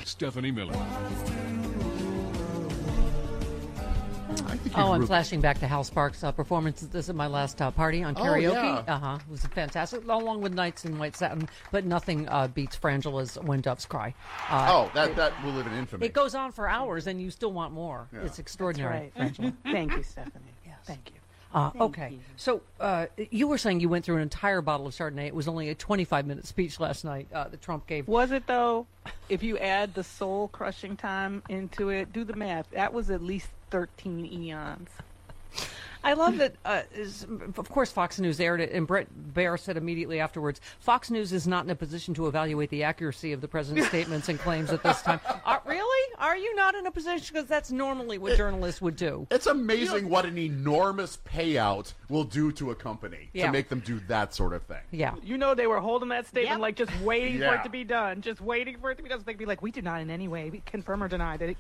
Stephanie Miller. I'm flashing back to Hal Sparks' performance. This is my last party on karaoke. Yeah. It was fantastic, along with Nights in White Satin, but nothing beats Frangela's When Doves Cry. That will live in infamy. It goes on for hours, and you still want more. Yeah. It's extraordinary, Frangela. Thank you, Stephanie. Yes. Thank you. Okay, so you were saying you went through an entire bottle of Chardonnay. It was only a 25-minute speech last night that Trump gave. Was it, though? If you add the soul-crushing time into it, do the math. That was at least 13 eons. I love that, of course, Fox News aired it, and Brett Baer said immediately afterwards, Fox News is not in a position to evaluate the accuracy of the president's statements and claims at this time. Really? Are you not in a position? Because that's normally what journalists would do. It's amazing what an enormous payout will do to a company to make them do that sort of thing. Yeah. You know they were holding that statement like just waiting for it to be done. Just waiting for it to be done. So they'd be like, we did not in any way confirm or deny that it...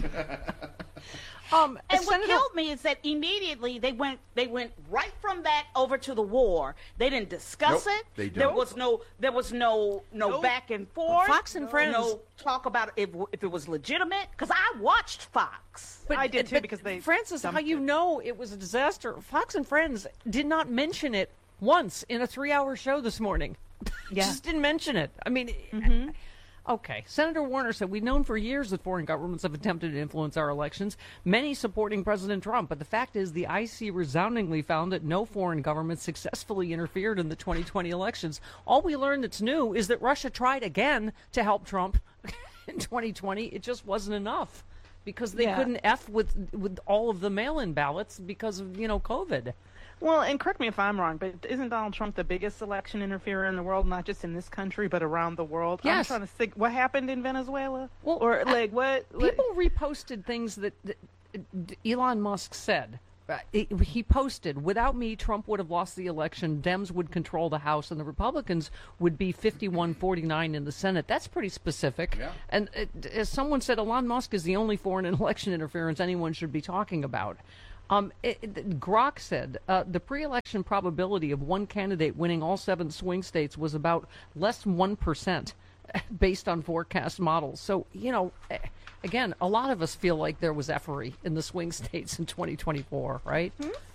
And what killed me is that immediately they went right from that over to the war. They didn't discuss it. They There don't. was no back and forth. Fox and Friends. No talk about if it was legitimate. Because I watched Fox. But, I did too, but because they Francis, how dumped you it. know it was a disaster? Fox and Friends did not mention it once in a 3-hour show this morning. Just didn't mention it. I mean, okay. Senator Warner said, we've known for years that foreign governments have attempted to influence our elections, many supporting President Trump. But the fact is, the IC resoundingly found that no foreign government successfully interfered in the 2020 elections. All we learned that's new is that Russia tried again to help Trump in 2020. It just wasn't enough because they couldn't F with all of the mail-in ballots because of, COVID. Well, and correct me if I'm wrong, but isn't Donald Trump the biggest election interferer in the world, not just in this country, but around the world? Yes. I'm trying to think, what happened in Venezuela? Well, or what? People reposted things that Elon Musk said. He posted, without me, Trump would have lost the election, Dems would control the House, and the Republicans would be 51-49 in the Senate. That's pretty specific. Yeah. And as someone said, Elon Musk is the only foreign election interference anyone should be talking about. Grok said the pre-election probability of one candidate winning all 7 swing states was about less than 1% based on forecast models. So, again, a lot of us feel like there was effery in the swing states in 2024, right?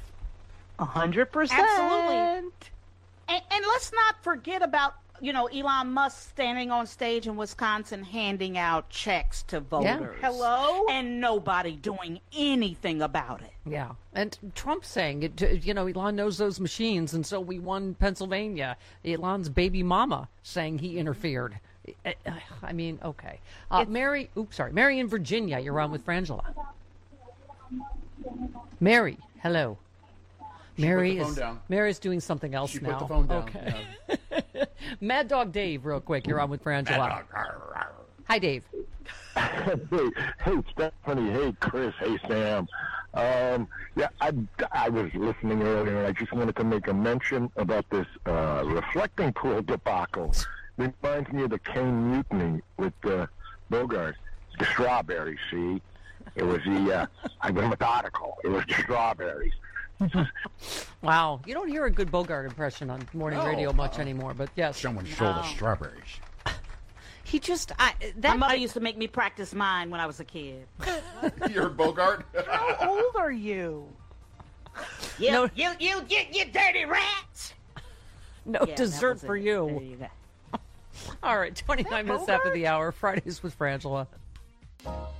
100%. Absolutely. And let's not forget about, Elon Musk standing on stage in Wisconsin handing out checks to voters. Hello? And nobody doing anything about it. Yeah. And Trump saying, Elon knows those machines, and so we won Pennsylvania. Elon's baby mama saying he interfered. I mean, okay. Mary in Virginia, you're on with Frangela. Mary, hello. Mary's doing something else now. She put the phone down. Okay. Yeah. Mad Dog Dave, real quick. You're on with Frangela. Hi, Dave. Hey, Stephanie. Hey, Chris. Hey, Sam. I was listening earlier, and I just wanted to make a mention about this reflecting pool debacle. Reminds me of the Kane Mutiny with Bogart. The strawberries, see? It was I was methodical. It was the strawberries. Wow. You don't hear a good Bogart impression on morning radio much anymore, but yes. Someone stole the strawberries. He just... My mother used to make me practice mine when I was a kid. You're Bogart? How old are you? You dirty rat! No dessert for you. There you go. All right, 29 minutes after the hour, Fridays with Frangela.